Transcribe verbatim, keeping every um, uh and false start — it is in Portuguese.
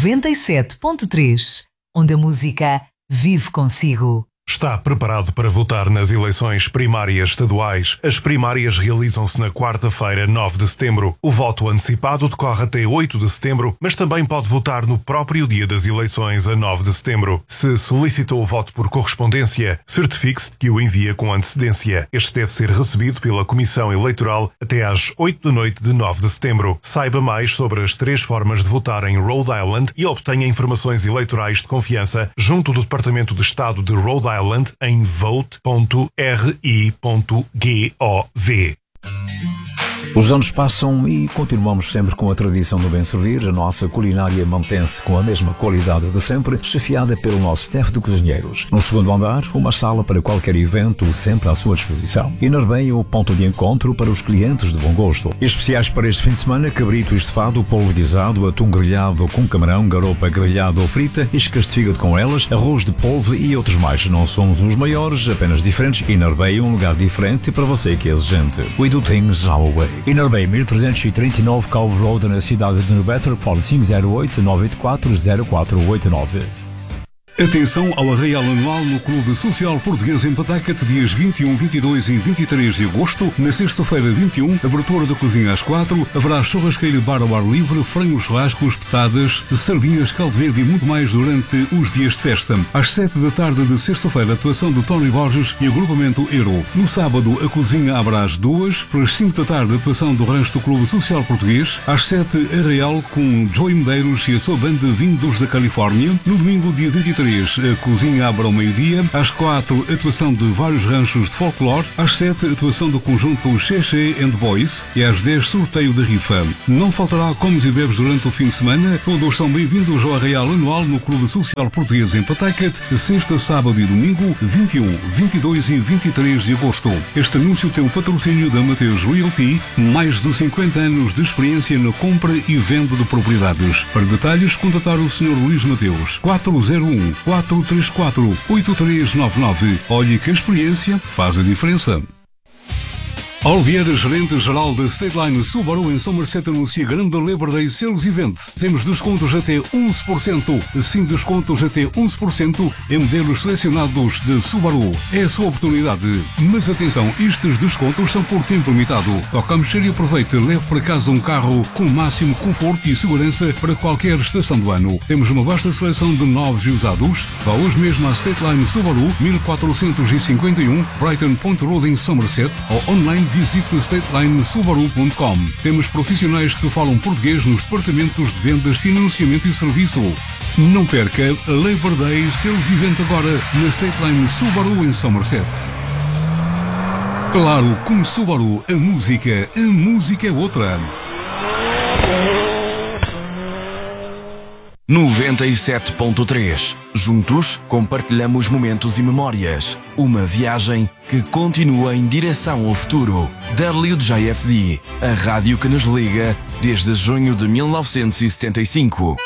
noventa e sete ponto três, onde a música vive consigo. Está preparado para votar nas eleições primárias estaduais? As primárias realizam-se na quarta-feira, nove de setembro. O voto antecipado decorre até oito de setembro, mas também pode votar no próprio dia das eleições, a nove de setembro. Se solicitou o voto por correspondência, certifique-se de que o envia com antecedência. Este deve ser recebido pela Comissão Eleitoral até às oito da noite de nove de setembro. Saiba mais sobre as três formas de votar em Rhode Island e obtenha informações eleitorais de confiança junto do Departamento de Estado de Rhode Island em vote ponto r i ponto gov. Os anos passam e continuamos sempre com a tradição do bem servir. A nossa culinária mantém-se com a mesma qualidade de sempre, chefiada pelo nosso staff de cozinheiros. No segundo andar, uma sala para qualquer evento, sempre à sua disposição. Inarbem o ponto de encontro para os clientes de bom gosto. E especiais para este fim de semana: cabrito estofado, polvo guisado, atum grelhado com camarão, garopa grelhada ou frita, iscas de fígado com elas, arroz de polvo e outros mais. Não somos os maiores, apenas diferentes. Inarbem, um lugar diferente para você que é exigente. We do things our way. Inarbem, mil trezentos e trinta e nove Calvo Road, na cidade de New Bedford. Fone cinco zero oito, nove oito quatro, zero quatro oito nove. Atenção ao arraial anual no Clube Social Português em Pataca-te, dias vinte e um, vinte e dois e vinte e três de agosto. Na sexta-feira, vinte e um, abertura da cozinha às quatro, haverá churrasqueira bar ao ar livre, frango churrasco, espetadas, sardinhas, caldo verde e muito mais durante os dias de festa. Às sete da tarde de sexta-feira, atuação de Tony Borges e agrupamento Euro. No sábado, a cozinha abre às duas, pelas cinco da tarde, atuação do rancho do Clube Social Português. Às sete, arraial com Joey Medeiros e a sua banda vindos da Califórnia. No domingo, dia vinte e três, a cozinha abre ao meio-dia. Às quatro, atuação de vários ranchos de folclore. Às sete, atuação do conjunto Cheche and Boys. E às dez, sorteio de rifa. Não faltará comes e bebes durante o fim de semana. Todos são bem-vindos ao arraial anual no Clube Social Português em Pataca-te, sexta, sábado e domingo, vinte e um, vinte e dois e vinte e três de agosto. Este anúncio tem o patrocínio da Mateus Realty, mais de cinquenta anos de experiência na compra e venda de propriedades. Para detalhes, contatar o senhor Luís Mateus, quatro zero um, quatro três quatro, oito três nove nove. Olhe que a experiência faz a diferença. Oliveira, gerente-geral da Stateline Subaru em Somerset, anuncia grande Labor Day Sales Event. Temos descontos até onze por cento. Sim, descontos até onze por cento em modelos selecionados de Subaru. É a sua oportunidade. Mas atenção, estes descontos são por tempo limitado. Toca a mexer e aproveite. Leve para casa um carro com o máximo conforto e segurança para qualquer estação do ano. Temos uma vasta seleção de novos e usados. Vá hoje mesmo à Stateline Subaru, mil quatrocentos e cinquenta e um, Brighton Point Road em Somerset, ou online visite stateline subaru ponto com. Temos profissionais que falam português nos departamentos de vendas, financiamento e serviço. Não perca a Labor Day Sales Event agora na Stateline Subaru em Somerset. Claro, com Subaru, a música, a música é outra. noventa e sete ponto três. Juntos compartilhamos momentos e memórias. Uma viagem que continua em direção ao futuro. W J F D, a rádio que nos liga desde junho de mil novecentos e setenta e cinco.